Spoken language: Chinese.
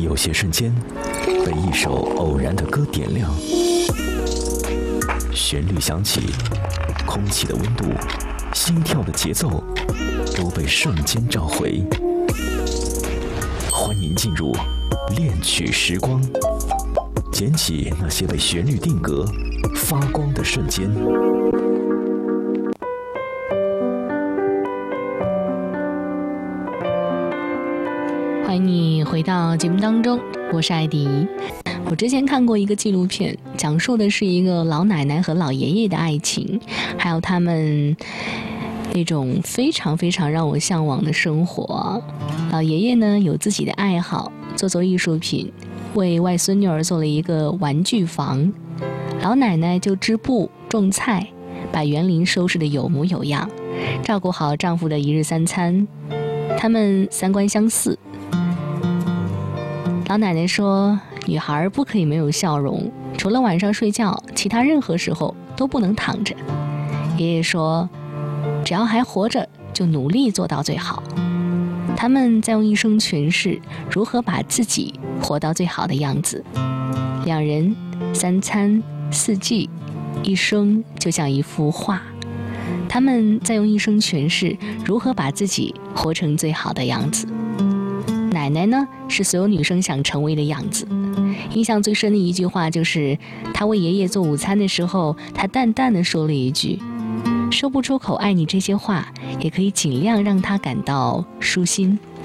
有些瞬间被一首偶然的歌点亮，旋律响起，空气的温度，心跳的节奏都被瞬间召回。欢迎进入恋曲时光，捡起那些被旋律定格、发光的瞬间。 欢迎你回到节目当中，我是艾迪。我之前看过一个纪录片，讲述的是一个老奶奶和老爷爷的爱情，还有他们那种非常非常让我向往的生活。老爷爷呢有自己的爱好，做艺术品，为外孙女儿做了一个玩具房。老奶奶就织布种菜，把园林收拾得有模有样，照顾好丈夫的一日三餐。他们三观相似。老奶奶说，女孩不可以没有笑容，除了晚上睡觉，其他任何时候都不能躺着。爷爷说，只要还活着，就努力做到最好。他们在用一生诠释如何把自己活到最好的样子。两人三餐四季，一生就像一幅画。他们在用一生诠释如何把自己活成最好的样子。奶奶呢，是所有女生想成为的样子。印象最深的一句话就是，她为爷爷做午餐的时候，她淡淡地说了一句，说不出口爱你这些话，也可以尽量让他感到舒心。